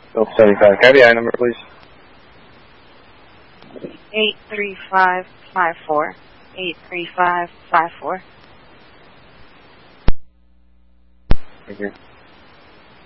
Delta 75. Can I have the I number, please? 83554. 83554. Thank you.